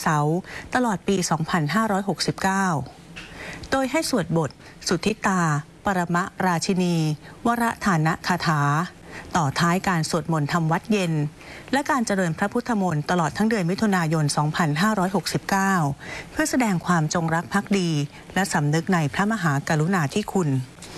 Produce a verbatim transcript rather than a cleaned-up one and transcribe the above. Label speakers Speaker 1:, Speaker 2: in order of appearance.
Speaker 1: เสาร์ตลอดปี สองพันห้าร้อยหกสิบเก้า โดยให้สวดบทสุทธิตา ปรมราชินี วรฐานะคาถาต่อท้ายการสวดมนต์ทำวัดเย็นและการเจริญพระพุทธมนต์ตลอดทั้งเดือนมิถุนายน สองพันห้าร้อยหกสิบเก้า เพื่อแสดงความจงรักภักดีและสำนึกในพระมหากรุณาธิคุณ